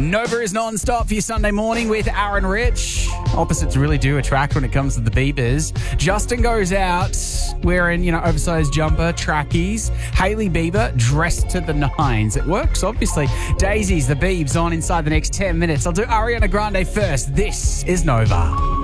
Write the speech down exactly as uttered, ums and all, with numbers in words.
Nova is non-stop for your Sunday morning with Aaron Rich. Opposites really do attract when it comes to the Biebers. Justin goes out wearing, you know, oversized jumper, trackies. Hailey Bieber dressed to the nines. It works, obviously. Daisy's the Biebs on inside the next ten minutes. I'll do Ariana Grande first. This is Nova.